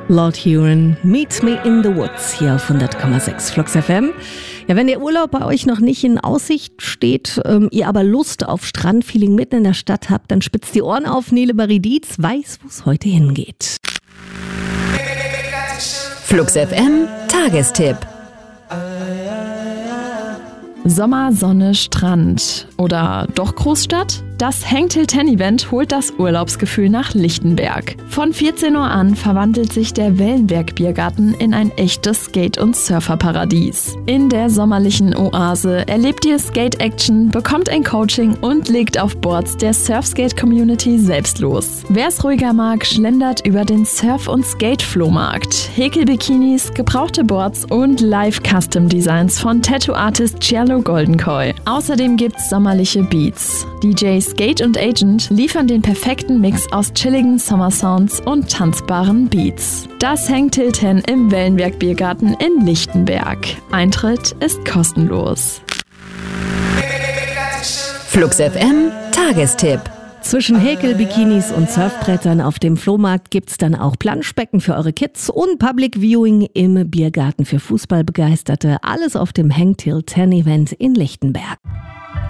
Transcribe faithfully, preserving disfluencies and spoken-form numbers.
Lord Huron, Meet Me in the Woods, hier auf hundert Komma sechs Flux F M. Ja, wenn der Urlaub bei euch noch nicht in Aussicht steht, ähm, ihr aber Lust auf Strandfeeling mitten in der Stadt habt, dann spitzt die Ohren auf. Nele Marie-Dietz weiß, wo es heute hingeht. Flux F M Tagestipp. Sommer, Sonne, Strand oder doch Großstadt? Das Hangtail Ten Event holt das Urlaubsgefühl nach Lichtenberg. Von vierzehn Uhr an verwandelt sich der Wellenberg Biergarten in ein echtes Skate- und Surferparadies. In der sommerlichen Oase erlebt ihr Skate-Action, bekommt ein Coaching und legt auf Boards der Surfskate-Community selbst los. Wer es ruhiger mag, schlendert über den Surf- und Skate-Flohmarkt. Häkelbikinis, gebrauchte Boards und Live-Custom-Designs von Tattoo-Artist Cielo Goldenkoi. Außerdem gibt's sommerliche Beats. D Js Skate und Agent liefern den perfekten Mix aus chilligen Sommersounds und tanzbaren Beats. Das Hangtail Ten im Wellenberg Biergarten in Lichtenberg. Eintritt ist kostenlos. Flux F M Tagestipp. Zwischen Häkelbikinis und Surfbrettern auf dem Flohmarkt gibt's dann auch Planschbecken für eure Kids und Public Viewing im Biergarten für Fußballbegeisterte. Alles auf dem Hangtail Ten Event in Lichtenberg.